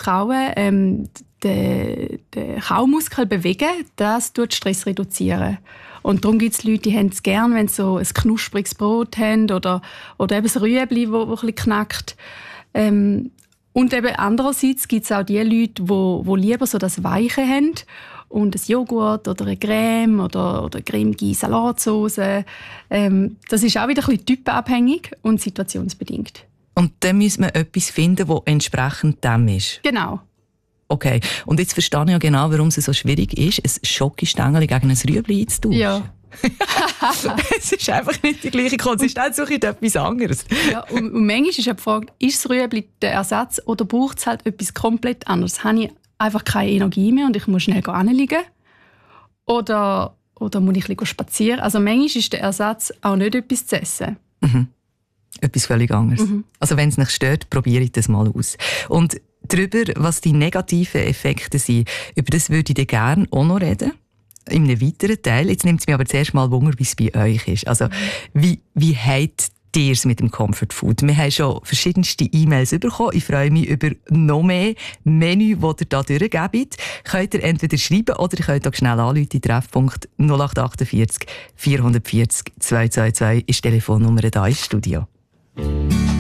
Frauen den Kaumuskel bewegen, das tut Stress reduzieren. Und darum gibt es Leute, die haben es gerne, wenn sie so ein knuspriges Brot haben oder eben das Rüebli, das ein bisschen knackt. Und eben andererseits gibt es auch die Leute, die lieber so das Weiche haben und ein Joghurt oder eine Creme oder cremige Salatsauce. Das ist auch wieder ein bisschen typenabhängig und situationsbedingt. Und dann muss man etwas finden, das entsprechend dem ist? Genau. Okay, und jetzt verstehe ich ja genau, warum es so schwierig ist, ein Schokostängel gegen ein Rüebli einzutauschen. Ja. Es ist einfach nicht die gleiche Konsistenz, suche ich etwas anderes. Ja, und manchmal ist die Frage, ist das Rüebli der Ersatz oder braucht es halt etwas komplett anderes? Habe ich einfach keine Energie mehr und ich muss schnell hinlegen? Oder muss ich ein bisschen spazieren? Also manchmal ist der Ersatz auch nicht etwas zu essen. Mhm. Etwas völlig anderes. Mhm. Also wenn es nicht stört, probiere ich das mal aus. Und darüber, was die negativen Effekte sind, über das würde ich gerne auch noch reden. In einem weiteren Teil. Jetzt nimmt es mich aber zuerst mal Wunder, wie es bei euch ist. Also, wie habt ihr es mit dem Comfort Food? Wir haben schon verschiedenste E-Mails bekommen. Ich freue mich über noch mehr Menü, die ihr da durchgebt. Könnt ihr entweder schreiben oder ihr könnt auch schnell anrufen. Treffpunkt 0848 440 222 ist die Telefonnummer da ins Studio.